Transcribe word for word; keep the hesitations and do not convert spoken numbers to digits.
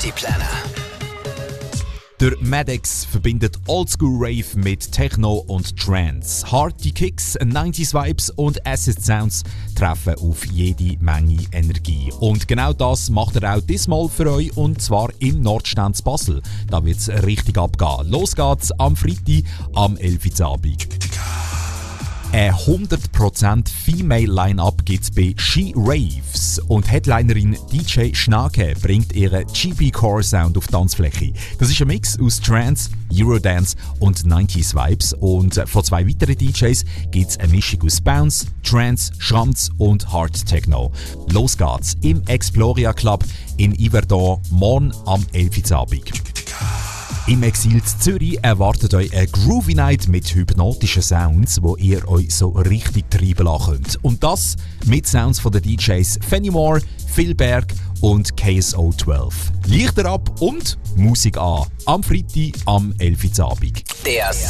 Partyplanner. Der Maddox verbindet Oldschool Rave mit Techno und Trance. Harte Kicks, neunziger Vibes und Acid Sounds treffen auf jede Menge Energie. Und genau das macht er auch diesmal für euch, und zwar im Nordstand Basel. Da wird es richtig abgehen. Los geht's am Freitag am elf Uhr Abend. Ein hundert Prozent Female Line-Up gibt es bei She Raves, und Headlinerin D J Schnake bringt ihren G B-Core-Sound auf die Tanzfläche. Das ist ein Mix aus Trance, Eurodance und neunziger Vibes, und von zwei weiteren D Js gibt es eine Mischung aus Bounce, Trance, Schranz und Hard Techno. Los geht's im Exploria Club in Yverdon morgen am elf Uhr Abend. Im Exil Zürich erwartet euch eine Groovy Night mit hypnotischen Sounds, wo ihr euch so richtig treiben lassen könnt. Und das mit Sounds von den D Js Fanny Moore, Phil Berg und K S O zwölf. Lichter ab und Musik an. Am Freitag am elf Uhr Abend. Der